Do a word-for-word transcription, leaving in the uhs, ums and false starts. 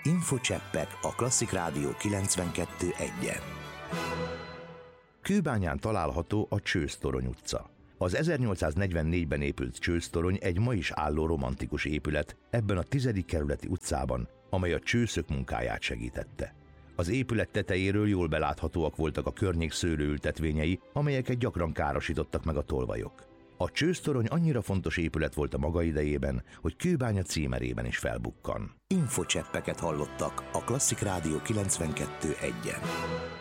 Infocseppek a Klasszik Rádió kilencvenkettő egyen. Kőbányán található a Csőztorony utca. Az ezernyolcszáznegyvennégyben épült Csőztorony egy ma is álló romantikus épület ebben a tizedik kerületi utcában, amely a csőszök munkáját segítette. Az épület tetejéről jól beláthatóak voltak a környék szőlőültetvényei, amelyeket gyakran károsítottak meg a tolvajok. A Csőztorony annyira fontos épület volt a maga idejében, hogy Kőbánya címerében is felbukkan. Infocseppeket hallottak a Klasszik Rádió kilencvenkettő egyen.